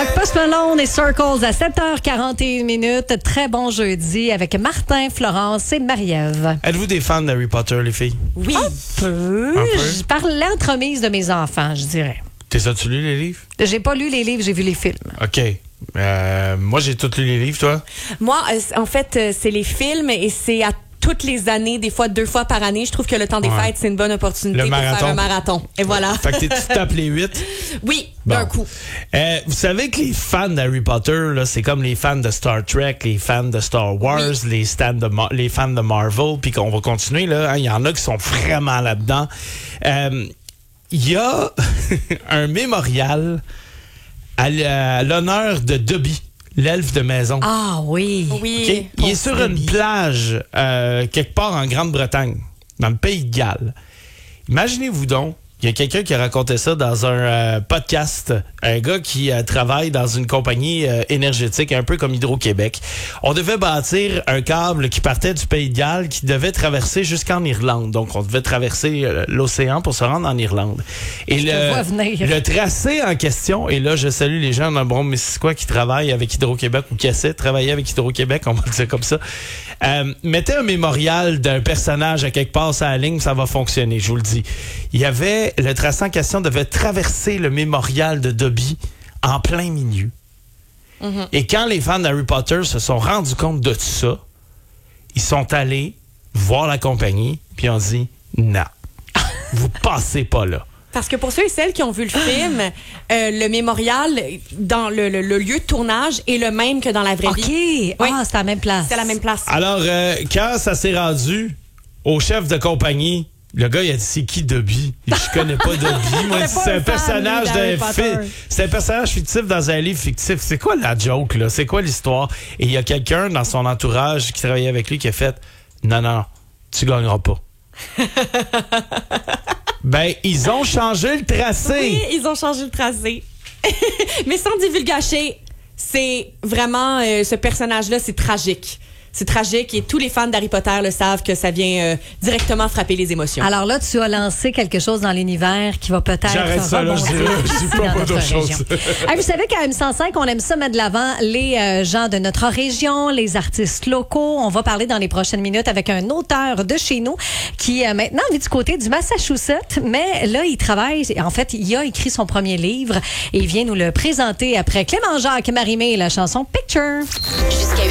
Post Malone et Circles à 7h41. Très bon jeudi avec Martin, Florence et Marie-Ève. Êtes-vous des fans d'Harry Potter, les filles? Oui. Un peu. Je parle l'entremise de mes enfants, je dirais. As-tu lu les livres? J'ai pas lu les livres, j'ai vu les films. OK. Moi, j'ai tous lu les livres, toi? Moi, en fait, c'est les films et c'est à toutes les années, des fois 2 fois par année. Je trouve que le temps des fêtes, c'est une bonne opportunité pour faire un marathon. Et voilà. Fait que tu tapes les 8? Oui, d'un coup. Vous savez que les fans d'Harry Potter, là, c'est comme les fans de Star Trek, les fans de Star Wars, les fans de Marvel, puis qu'on va continuer. Là, il y en a qui sont vraiment là-dedans. Il y a un mémorial à l'honneur de Dobby, l'elfe de maison. Ah oui. Okay? Il est sur une plage quelque part en Grande-Bretagne, dans le pays de Galles. Imaginez-vous donc, il y a quelqu'un qui a raconté ça dans un podcast, un gars qui travaille dans une compagnie énergétique, un peu comme Hydro-Québec. On devait bâtir un câble qui partait du pays de Galles, qui devait traverser jusqu'en Irlande. Donc, on devait traverser l'océan pour se rendre en Irlande. Et le tracé en question, et là, je salue les gens dans le Brome-Missisquoi qui travaillent avec Hydro-Québec ou qui essaient de travailler avec Hydro-Québec, on va le dire comme ça. Mettez un mémorial d'un personnage à quelque part sur la ligne, ça va fonctionner, je vous le dis. Il y avait, le tracé en question devait traverser le mémorial de Dobby en plein milieu. Mm-hmm. Et quand les fans d'Harry Potter se sont rendus compte de tout ça, ils sont allés voir la compagnie, puis ont dit, non, vous passez pas là. Parce que pour ceux et celles qui ont vu le film, le mémorial dans le lieu de tournage est le même que dans la vraie vie. OK. Ah, c'est à la même place. C'est à la même place. Alors, quand ça s'est rendu au chef de compagnie, le gars, il a dit, c'est qui Dobby? Je connais pas Dobby. Moi, c'est un personnage c'est un personnage fictif dans un livre fictif. C'est quoi la joke, là? C'est quoi l'histoire? Et il y a quelqu'un dans son entourage qui travaillait avec lui qui a fait, non, tu gagneras pas. Ben, ils ont changé le tracé. Oui, ils ont changé le tracé. Mais sans divulgacher, c'est vraiment, ce personnage-là, c'est tragique. C'est tragique et tous les fans d'Harry Potter le savent que ça vient directement frapper les émotions. Alors là, tu as lancé quelque chose dans l'univers qui va peut-être J'arrête ça, là, je dis pas d'autre chose. Vous savez qu'à M105, on aime ça mettre de l'avant les gens de notre région, les artistes locaux. On va parler dans les prochaines minutes avec un auteur de chez nous qui maintenant vit du côté du Massachusetts, mais là, il travaille. En fait, il a écrit son premier livre et il vient nous le présenter après Clément Jacques, Marie-Mé et la chanson Picture. Jusqu'à